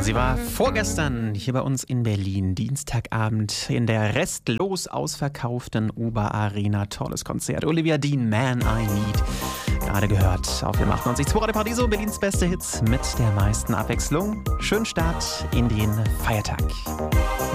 Sie war vorgestern hier bei uns in Berlin, Dienstagabend in der restlos ausverkauften Oberarena. Tolles Konzert. Olivia Dean, Man I Need. Gerade gehört auf dem 98.2 Radio Paradiso, Berlins beste Hits mit der meisten Abwechslung. Schönen Start in den Feiertag.